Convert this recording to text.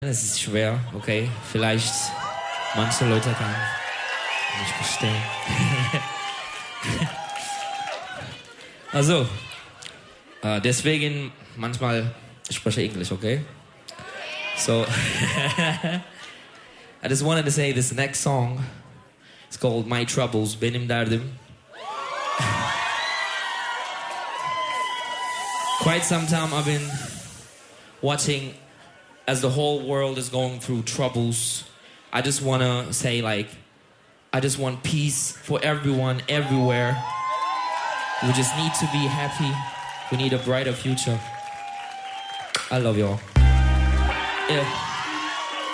Es ist schwer, okay. Vielleicht manche Leute kann nicht verstehen. Also, deswegen manchmal spreche ich Englisch, okay? So, I just wanted to say this next song. It's called My Troubles, Benim Derdim. Quite some time I've been watching as the whole world is going through troubles. I just want to say, like, I just want peace for everyone, everywhere. We just need to be happy. We need a brighter future. I love y'all. Yeah.